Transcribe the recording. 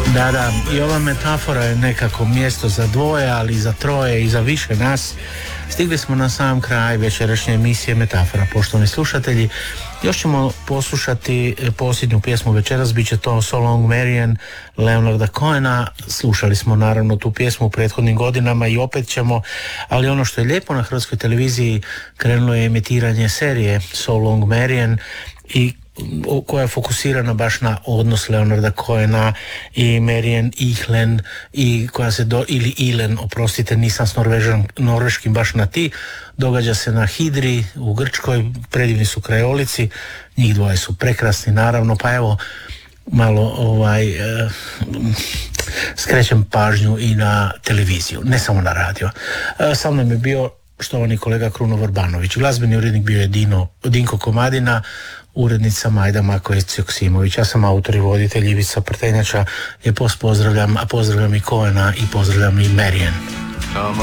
Da, i ova metafora je nekako mjesto za dvoje, ali i za troje i za više nas. Stigli smo na sam kraj večerašnje emisije Metafora, poštovani slušatelji. Još ćemo poslušati posljednju pjesmu večeras, bit će to So Long Marian Leonarda Cohena. Slušali smo naravno tu pjesmu u prethodnim godinama i opet ćemo, ali ono što je lijepo na hrvatskoj televiziji, krenulo je emitiranje serije So Long Marian i koja je fokusirana baš na odnos Leonarda Cohena i Marian Ihlen i koja se ili Ilen, oprostite, nisam s norveškim baš na ti, događa se na Hidri u Grčkoj, predivni su krajolici, njih dvoje su prekrasni naravno, pa evo malo skrećem pažnju i na televiziju, ne samo na radio. Sa mnom je bio štovani kolega Kruno Vrbanović, glazbeni urednik bio je Dinko Komadina, urednica Majda Maković-Joksimović. Ja sam autor i voditelj Ivica Prtenjača. Lijepo pozdravljam, a pozdravljam i Cohena i pozdravljam i Marian.